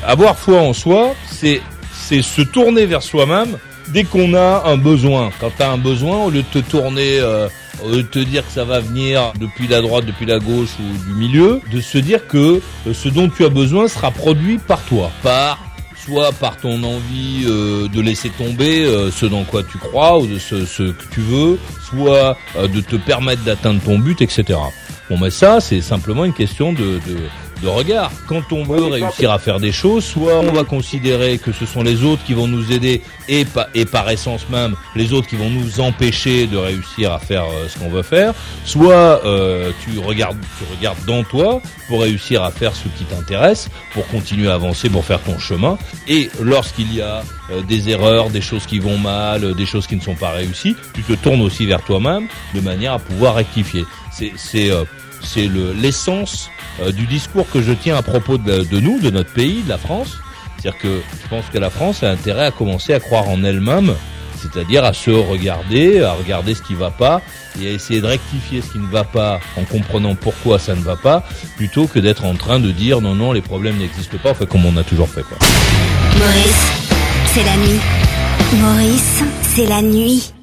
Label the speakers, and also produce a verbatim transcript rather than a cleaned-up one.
Speaker 1: avoir foi en soi, c'est c'est se tourner vers soi-même dès qu'on a un besoin. Quand tu as un besoin, au lieu de te tourner, euh, au lieu de te dire que ça va venir depuis la droite, depuis la gauche ou du milieu, de se dire que euh, ce dont tu as besoin sera produit par toi, par soit par ton envie euh, de laisser tomber euh, ce dans quoi tu crois ou de ce, ce que tu veux, soit euh, de te permettre d'atteindre ton but, et cetera. Bon, mais ça, c'est simplement une question de, de, de regard. Quand on veut réussir à faire des choses, soit on va considérer que ce sont les autres qui vont nous aider et, pa- et par essence même, les autres qui vont nous empêcher de réussir à faire euh, ce qu'on veut faire, soit euh, tu regardes, tu regardes dans toi pour réussir à faire ce qui t'intéresse, pour continuer à avancer, pour faire ton chemin. Et lorsqu'il y a euh, des erreurs, des choses qui vont mal, euh, des choses qui ne sont pas réussies, tu te tournes aussi vers toi-même de manière à pouvoir rectifier. C'est, c'est, euh, c'est le, l'essence euh, du discours que je tiens à propos de, de nous, de notre pays, de la France. C'est-à-dire que je pense que la France a intérêt à commencer à croire en elle-même, c'est-à-dire à se regarder, à regarder ce qui va pas et à essayer de rectifier ce qui ne va pas en comprenant pourquoi ça ne va pas, plutôt que d'être en train de dire non, non, les problèmes n'existent pas, enfin comme on a toujours fait, quoi.
Speaker 2: Maurice, c'est la nuit. Maurice, c'est la nuit.